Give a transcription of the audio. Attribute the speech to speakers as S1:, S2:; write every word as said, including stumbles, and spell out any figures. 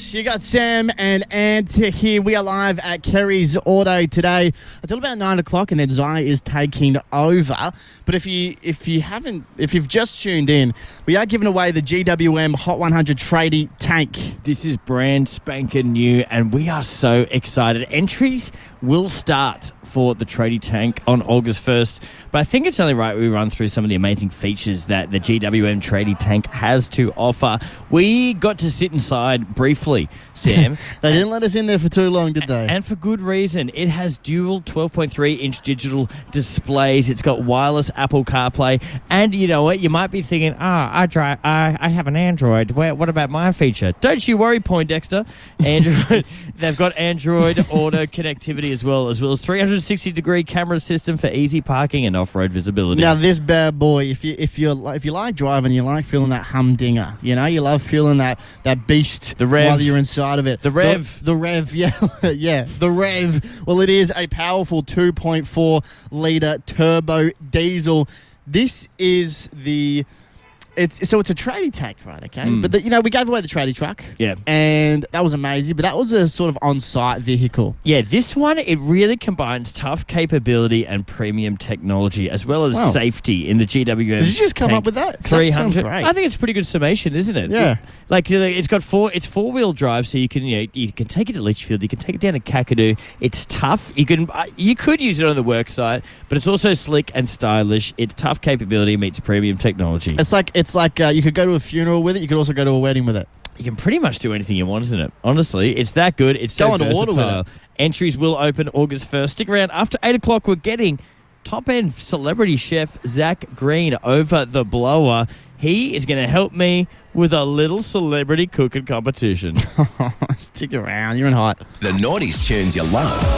S1: You got Sam and Ant here. We are live at Kerry's Auto today until about nine o'clock, and then Zai is taking over. But if you if you haven't, if you've just tuned in, we are giving away the G W M Hot one hundred Tradie tank.
S2: This is brand spanking new, and we are so excited. Entries will start for the Tradie tank on August first, but I think it's only right we run through some of the amazing features that the G W M Tradie tank has to offer. We got to sit inside briefly, Sam.
S1: They didn't let us in there for too long, did they?
S2: And for good reason. It has dual twelve point three inch digital displays. It's got wireless Apple CarPlay, and you know what? You might be thinking, ah, oh, I drive, I, I have an Android. Where, what about my feature? Don't you worry, Poindexter. Android. They've got Android Auto connectivity as well, as well as three hundred sixty degree camera system for easy parking and off-road visibility.
S1: Now, this bad boy, if you if you if you like driving, you like feeling that humdinger. You know, you love feeling that that beast.
S2: The rev.
S1: While you're inside of it.
S2: The rev.
S1: The, the rev. Yeah, yeah. The rev. Well, it is a powerful two point four litre turbo diesel. This is the. It's, so it's a tradie tank, right, okay? Mm. But, the, you know, we gave away the tradie truck.
S2: Yeah.
S1: And that was amazing, but that was a sort of on-site vehicle.
S2: Yeah, this one, it really combines tough capability and premium technology, as well as wow. safety in the G W M.
S1: Did you just come up with that?
S2: three hundred.
S1: That sounds great.
S2: I think it's a pretty good summation, isn't it?
S1: Yeah.
S2: It, like, it's got four, it's four-wheel drive, so you can, you know, you can take it to Litchfield, you can take it down to Kakadu. It's tough. You can, uh, you could use it on the work site, but it's also slick and stylish. It's tough capability meets premium technology.
S1: It's like, it's like uh, you could go to a funeral with it. You could also go to a wedding with it.
S2: You can pretty much do anything you want, isn't it? Honestly, it's that good. It's so versatile. Entries will open August first. Stick around. After eight o'clock, we're getting top-end celebrity chef Zach Green over the blower. He is going to help me with a little celebrity cooking competition.
S1: Stick around. You're in hot.
S3: The noughties tunes you love.